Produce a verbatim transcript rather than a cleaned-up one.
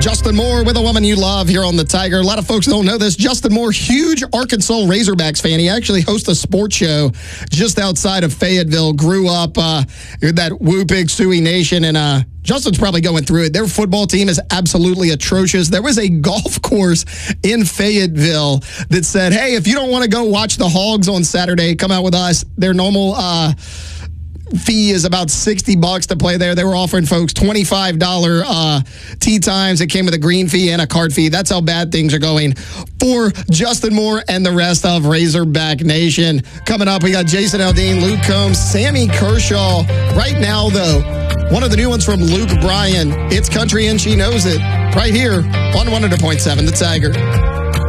Justin Moore with a woman you love here on The Tiger. A lot of folks don't know this. Justin Moore, huge Arkansas Razorbacks fan. He actually hosts a sports show just outside of Fayetteville. Grew up uh, in that Woo Pig Suey Nation, and uh, Justin's probably going through it. Their football team is absolutely atrocious. There was a golf course in Fayetteville that said, hey, if you don't want to go watch the Hogs on Saturday, come out with us. Their normal uh fee is about sixty bucks to play there. They were offering folks twenty-five dollars uh, tee times. It came with a green fee and a card fee. That's how bad things are going for Justin Moore and the rest of Razorback Nation. Coming up, we got Jason Aldean, Luke Combs, Sammy Kershaw. Right now, though, one of the new ones from Luke Bryan. It's Country and She Knows It. Right here on one hundred point seven The Tiger.